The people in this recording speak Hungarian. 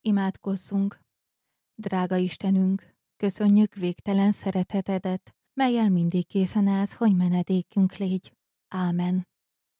Imádkozzunk! Drága Istenünk, köszönjük végtelen szeretetedet, mellyel mindig készen állsz, hogy menedékünk légy. Ámen.